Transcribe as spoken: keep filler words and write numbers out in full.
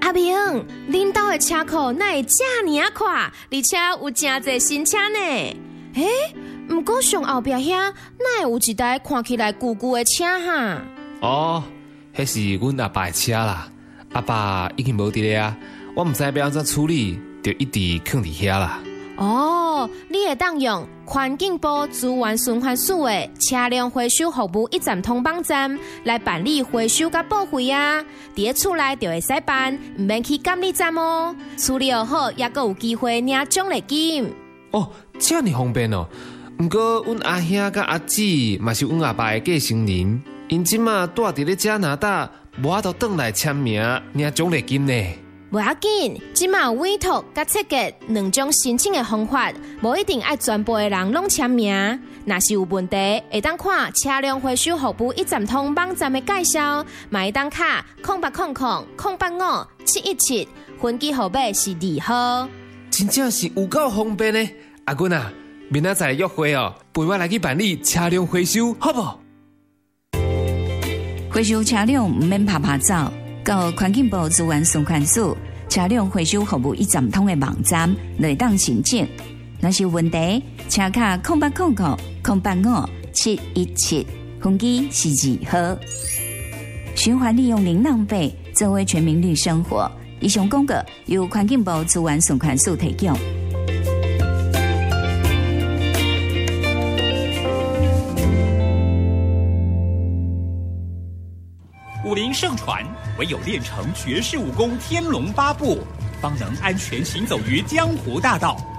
阿明，恁兜的车库哪会这么啊快，而且有真侪新车呢？诶，不过上后壁遐哪会有一台看起来旧旧的车哈？ 哦，迄是阮阿爸的车啦。阿爸已经无伫咧啊，我唔知要安怎处理，就一直放伫遐啦。 哦，你会当用环境部资源循环署的车辆回收服务一站通网站来办理回收甲报废啊！伫咧厝内就会使办，唔免去监理站哦。处理好，也阁有机会领奖励金。 哦，这么方便哦！不过阮阿兄甲阿姊嘛是阮阿爸的继承人，因即马住伫咧加拿大，无法度转来签名领奖励金呢。 不要紧，即马有委托甲设计两种申请的方法，无一定爱全部的人拢签名。若是有问题，会当看车辆回收服务一站通网站的介绍，嘛会当卡空八空空空八五七一七，分机号码是二号。 真正是有够方便呢！阿君啊，明仔载约会哦，陪我来去办理车辆回收，好不？ 回收车辆唔免拍拍照。到环境部资源循环署车辆回收服务一站通的网站来当申请。若是有问题，请卡空八空空空八五七一七，分机是二号。循环利用零浪费，作为全民绿生活。以上广告由环境部资源循环署提供。 武林盛传，唯有练成绝世武功天龙八部，方能安全行走于江湖大道。